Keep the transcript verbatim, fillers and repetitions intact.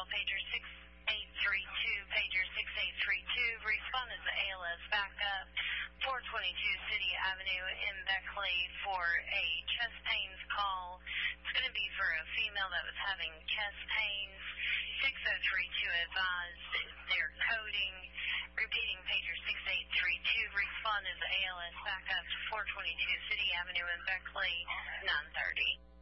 pager six eight three two, pager six eight three two. Respond as the A L S backup, four twenty-two City Avenue in Beckley for a chest pains call. It's going to be for a female that was having chest pains. six oh three two advised they're coding. Repeating pager six eight three two. Respond as the A L S backup to four twenty-two City Avenue in Beckley, nine thirty.